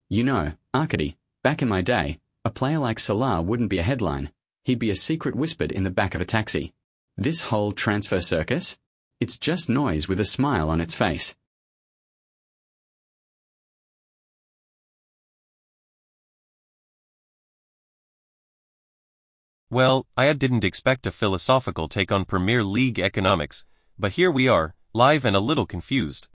You know, Arkady, back in my day, a player like Salah wouldn't be a headline. He'd be a secret whispered in the back of a taxi. This whole transfer circus? It's just noise with a smile on its face. Well, I didn't expect a philosophical take on Premier League economics, but here we are, live and a little confused.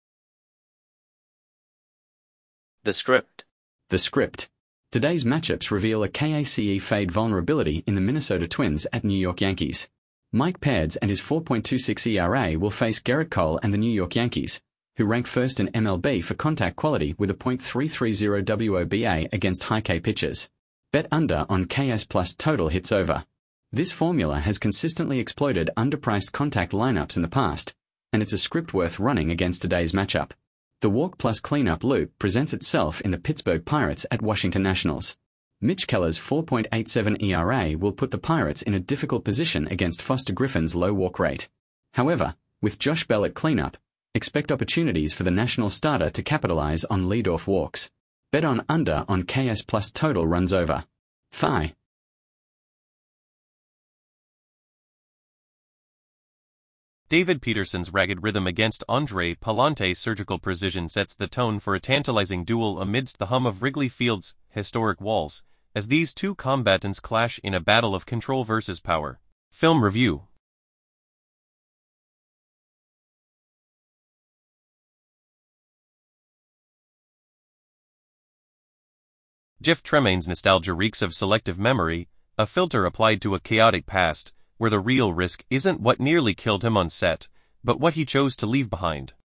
The script. The script. Today's matchups reveal a KACE fade vulnerability in the Minnesota Twins at New York Yankees. Mike Paeds and his 4.26 ERA will face Gerrit Cole and the New York Yankees, who rank first in MLB for contact quality with a .330 WOBA against high K pitchers. Bet under on KS plus total hits over. This formula has consistently exploited underpriced contact lineups in the past, and it's a script worth running against today's matchup. The walk plus cleanup loop presents itself in the Pittsburgh Pirates at Washington Nationals. Mitch Keller's 4.87 ERA will put the Pirates in a difficult position against Foster Griffin's low walk rate. However, with Josh Bell at cleanup, expect opportunities for the National starter to capitalize on leadoff walks. Bet on under on KS plus total runs over. Thigh. David Peterson's ragged rhythm against Andre Palante's surgical precision sets the tone for a tantalizing duel amidst the hum of Wrigley Field's historic walls, as these two combatants clash in a battle of control versus power. Film review. Jeff Tremaine's nostalgia reeks of selective memory, a filter applied to a chaotic past, where the real risk isn't what nearly killed him on set, but what he chose to leave behind.